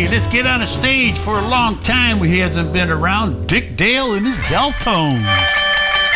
Hey, let's get on a stage for a long time. He hasn't been around. Dick Dale and his Deltones.